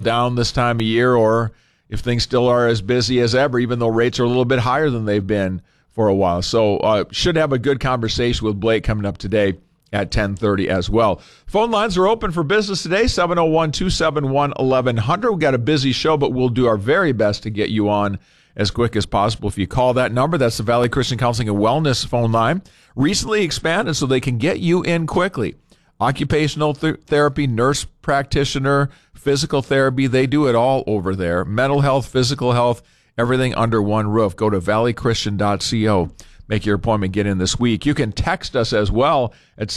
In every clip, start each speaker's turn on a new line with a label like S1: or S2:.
S1: down this time of year, or if things still are as busy as ever, even though rates are a little bit higher than they've been for a while. So should have a good conversation with Blake coming up today at 10:30 as well. Phone lines are open for business today, 701-271-1100. We've got a busy show, but we'll do our very best to get you on as quick as possible. If you call that number, that's the Valley Christian Counseling and Wellness phone line. Recently expanded so they can get you in quickly. Occupational therapy, nurse practitioner, physical therapy, they do it all over there. Mental health, physical health, everything under one roof. Go to valleychristian.co. Make your appointment, get in this week. You can text us as well at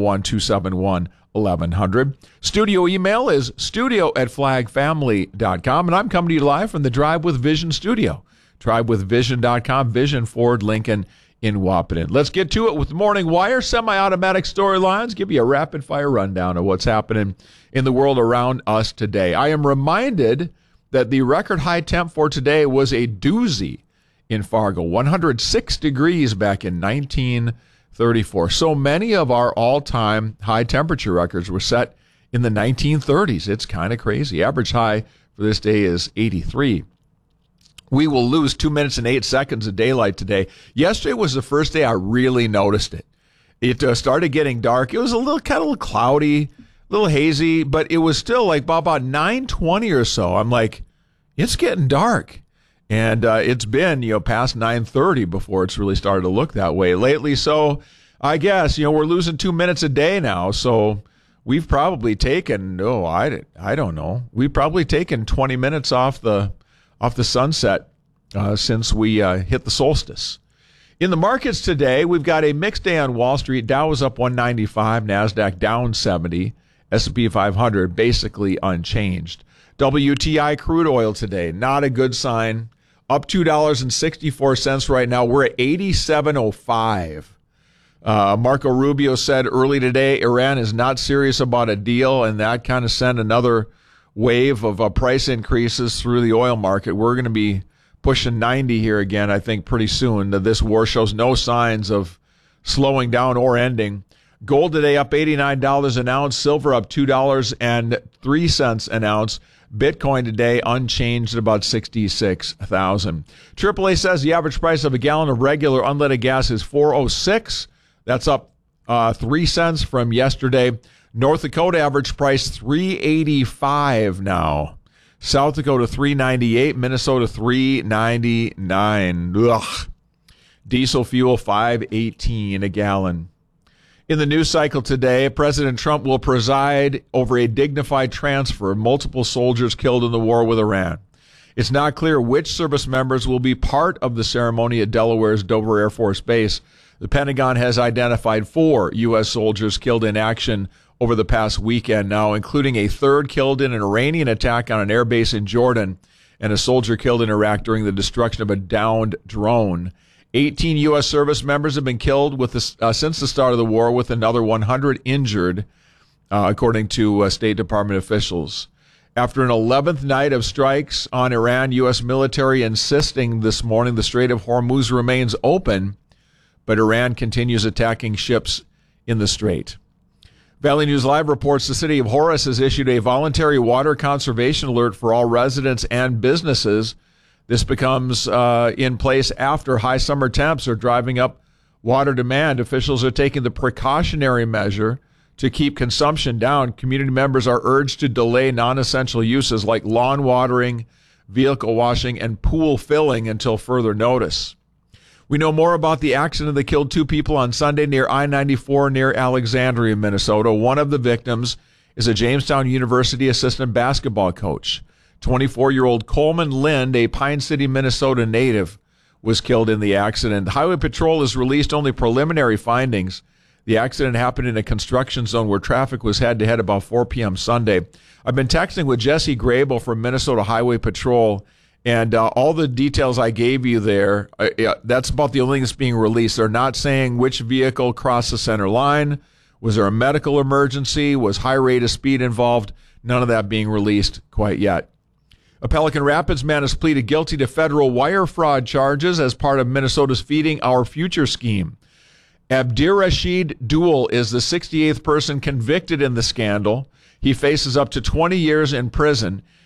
S1: 701-271-1100. Studio email is studio@flagfamily.com. And I'm coming to you live from the Drive with Vision studio. DriveWithVision.com, Vision Ford Lincoln in Wahpeton. Let's get to it with Morning Wire, semi-automatic storylines. Give you a rapid-fire rundown of what's happening in the world around us today. I am reminded that the record high temp for today was a doozy in Fargo, 106 degrees back in 1934. So many of our all-time high temperature records were set in the 1930s. It's kind of crazy. Average high for this day is 83. We will lose 2 minutes and 8 seconds of daylight today. Yesterday was the first day I really noticed it. It started getting dark. It was a little kind of cloudy, a little hazy, but it was still like about 9:20 or so. I'm like, it's getting dark. And it's been, past 9:30 before it's really started to look that way lately. So I guess, we're losing 2 minutes a day now. So we've probably taken, I don't know. We've probably taken 20 minutes off the sunset since we hit the solstice. In the markets today, we've got a mixed day on Wall Street. Dow is up 195, NASDAQ down 70, S&P 500 basically unchanged. WTI crude oil today, not a good sign. Up $2.64 right now. We're at 87.05. Marco Rubio said early today Iran is not serious about a deal, and that kind of sent another wave of price increases through the oil market. We're going to be pushing 90 here again, I think, pretty soon. This war shows no signs of slowing down or ending. Gold today up $89 an ounce. Silver up $2.03 an ounce. Bitcoin today unchanged at about 66,000. AAA says the average price of a gallon of regular unleaded gas is $4.06. That's up 3 cents from yesterday. North Dakota average price $3.85 now. South Dakota $3.98. Minnesota $3.99. Ugh. Diesel fuel $5.18 a gallon. In the news cycle today, President Trump will preside over a dignified transfer of multiple soldiers killed in the war with Iran. It's not clear which service members will be part of the ceremony at Delaware's Dover Air Force Base. The Pentagon has identified 4 U.S. soldiers killed in action over the past weekend now, including a third killed in an Iranian attack on an air base in Jordan and a soldier killed in Iraq during the destruction of a downed drone. 18 U.S. service members have been killed since the start of the war, with another 100 injured, according to State Department officials. After an 11th night of strikes on Iran, U.S. military insisting this morning the Strait of Hormuz remains open, but Iran continues attacking ships in the strait. Valley News Live reports the city of Horace has issued a voluntary water conservation alert for all residents and businesses. This becomes in place after high summer temps are driving up water demand. Officials are taking the precautionary measure to keep consumption down. Community members are urged to delay non-essential uses like lawn watering, vehicle washing, and pool filling until further notice. We know more about the accident that killed 2 people on Sunday near I-94 near Alexandria, Minnesota. One of the victims is a Jamestown University assistant basketball coach. 24-year-old Coleman Lind, a Pine City, Minnesota native, was killed in the accident. Highway Patrol has released only preliminary findings. The accident happened in a construction zone where traffic was head-to-head about 4 p.m. Sunday. I've been texting with Jesse Grable from Minnesota Highway Patrol, and all the details I gave you there, that's about the only thing that's being released. They're not saying which vehicle crossed the center line. Was there a medical emergency? Was high rate of speed involved? None of that being released quite yet. A Pelican Rapids man has pleaded guilty to federal wire fraud charges as part of Minnesota's Feeding Our Future scheme. Abdirashid Dul is the 68th person convicted in the scandal. He faces up to 20 years in prison.